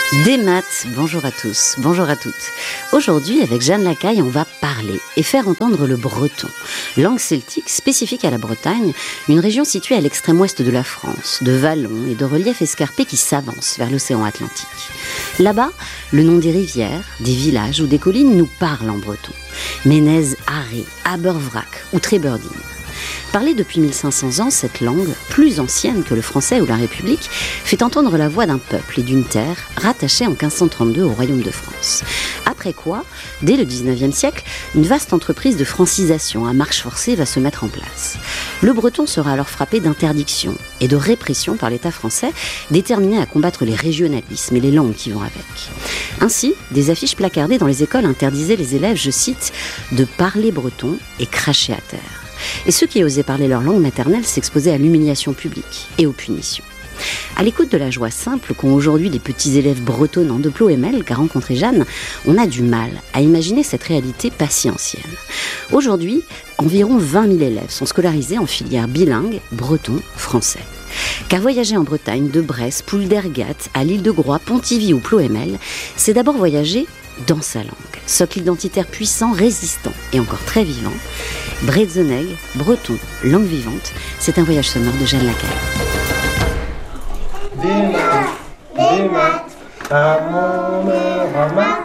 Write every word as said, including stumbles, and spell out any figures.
Des maths, bonjour à tous, bonjour à toutes. Aujourd'hui, avec Jeanne Lacaille, on va parler et faire entendre le breton, langue celtique spécifique à la Bretagne, une région située à l'extrême ouest de la France, de vallons et de reliefs escarpés qui s'avancent vers l'océan Atlantique. Là-bas, le nom des rivières, des villages ou des collines nous parle en breton. Ménez, Arré, Abervrac ou Tréberdine. Parlée depuis mille cinq cents ans, cette langue, plus ancienne que le français ou la République, fait entendre la voix d'un peuple et d'une terre rattachée en quinze cent trente-deux au Royaume de France. Après quoi, dès le dix-neuvième siècle, une vaste entreprise de francisation à marche forcée va se mettre en place. Le breton sera alors frappé d'interdiction et de répression par l'État français, déterminé à combattre les régionalismes et les langues qui vont avec. Ainsi, des affiches placardées dans les écoles interdisaient les élèves, je cite, de parler breton et cracher à terre. Et ceux qui osaient parler leur langue maternelle s'exposaient à l'humiliation publique et aux punitions. À l'écoute de la joie simple qu'ont aujourd'hui les petits élèves bretonnants de Ploemel qu'a rencontré Jeanne, on a du mal à imaginer cette réalité pas si ancienne. Aujourd'hui, environ vingt mille élèves sont scolarisés en filière bilingue breton-français. Car voyager en Bretagne, de Brest, Pouldergat, à l'île de Groix, Pontivy ou Ploemel, c'est d'abord voyager dans sa langue. Socle identitaire puissant, résistant et encore très vivant. Bretzeneg, breton, langue vivante, c'est un voyage sonore de Jeanne Lacaille. Des maths, des maths, à mon heure, à ma